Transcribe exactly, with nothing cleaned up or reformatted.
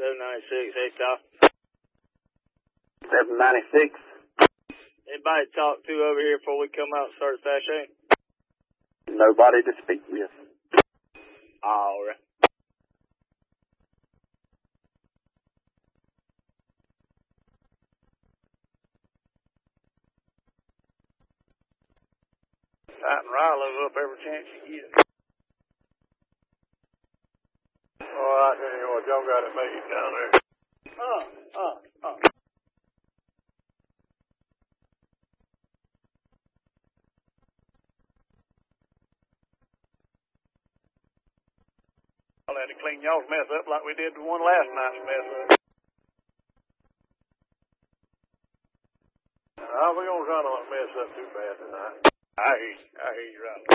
seven ninety-six, hey, Kyle. seven ninety-six. Anybody to talk to over here before we come out and start sashaying? Nobody to speak with. All right. Tighten Rilo up every chance you get. Oh, I tell you what, y'all got it made down there. Uh, uh, uh. I'll have to clean y'all's mess up like we did the one last night's mess up. Uh, we gonna try not to mess up too bad tonight. I hear you. I hear you right.